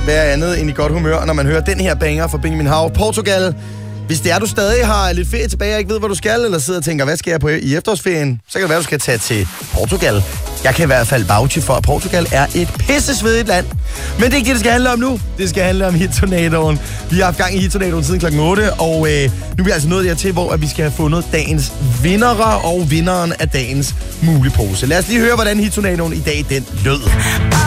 være andet end i godt humør, når man hører den her banger fra Benjamin Hav. Portugal. Hvis det er, du stadig har lidt ferie tilbage og ikke ved, hvor du skal, eller sidder og tænker, hvad skal jeg på i efterårsferien, så kan det være, du skal tage til Portugal. Jeg kan i hvert fald vouche for, at Portugal er et pissesvedigt land. Men det er ikke det, det skal handle om nu. Det skal handle om hittornadoen. Vi har haft gang i hittornadoen siden klokken 8, og nu er vi altså nået dertil, hvor vi skal have fundet dagens vindere og vinderen af dagens mulepose. Lad os lige høre, hvordan hittornadoen i dag den lød.